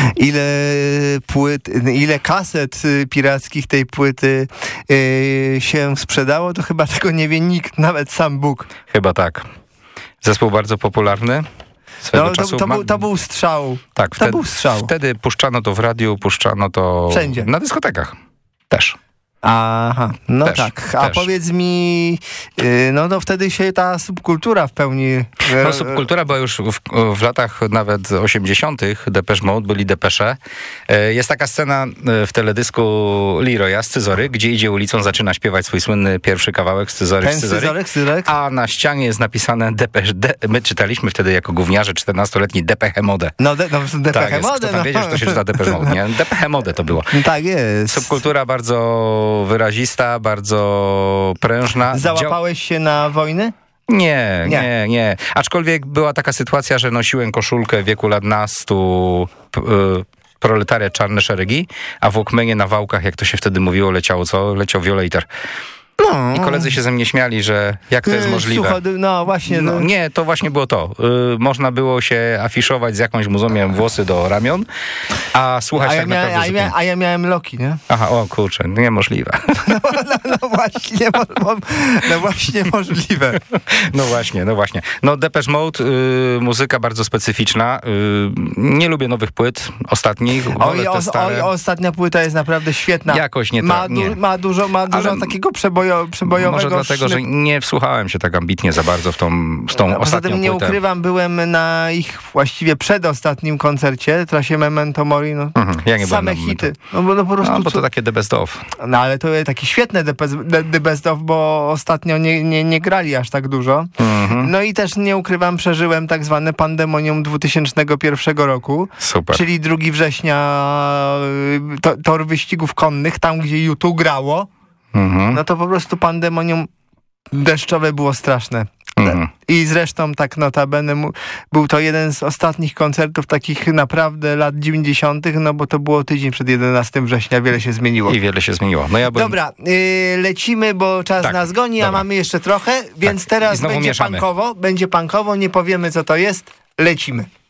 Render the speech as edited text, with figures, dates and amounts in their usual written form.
ile płyt, ile kaset pirackich tej płyty się sprzedało, to chyba tego nie wie nikt, nawet sam Bóg. Chyba tak. Zespół bardzo popularny. To był strzał. Tak, to był strzał. Wtedy puszczano to w radiu, puszczano to wszędzie. Na dyskotekach też. Aha, no też, tak. A powiedz mi, no to wtedy się ta subkultura w pełni... No subkultura była już w latach nawet 80. Depeche Mode, byli Depesze. Jest taka scena w teledysku Leroya, Scyzoryk, gdzie idzie ulicą, zaczyna śpiewać swój słynny pierwszy kawałek Scyzoryk, a na ścianie jest napisane Depeche. My czytaliśmy wtedy jako gówniarze 14-letni Depeche Mode. Depeche Mode. Kto tam wiedział, że to się czyta Depeche Mode, nie? Depeche Mode to było. Tak jest. Subkultura bardzo wyrazista, bardzo prężna. Załapałeś się na wojny? Nie. Aczkolwiek była taka sytuacja, że nosiłem koszulkę w wieku lat nastu, proletariat czarne szeregi, a w Walkmanie na wałkach, jak to się wtedy mówiło, leciał Violator. I koledzy się ze mnie śmiali, że jak to jest możliwe. Nie, to właśnie było to. Można było się afiszować z jakąś muzą, miałem włosy do ramion, a słuchać naprawdę... A ja miałem loki, nie? Aha, o kurczę, niemożliwe. Właśnie możliwe. No właśnie. No Depeche Mode, muzyka bardzo specyficzna. Nie lubię nowych płyt, ostatnich. Ostatnia płyta jest naprawdę świetna. Jakoś nie ma dużo takiego przebojowego. Może dlatego, że nie wsłuchałem się tak ambitnie za bardzo w tą ostatnią Poza tym nie płytę. ukrywam, byłem na ich właściwie przedostatnim koncercie, trasie Memento Mori, ja nie same byłem hity. Bo po prostu... bo to takie The Best Of. No ale to jest takie świetne The Best Of, bo ostatnio nie grali aż tak dużo. No i też nie ukrywam, przeżyłem tak zwane pandemonium 2001 roku. Super. Czyli 2 września tor wyścigów konnych, tam gdzie U2 grało. No to po prostu pandemonium deszczowe było straszne. I zresztą tak notabene był to jeden z ostatnich koncertów takich naprawdę lat 90., no bo to było tydzień przed 11 września, wiele się zmieniło. Dobra, lecimy, bo czas nas goni, a mamy jeszcze trochę, więc teraz będzie punkowo, nie powiemy co to jest, lecimy.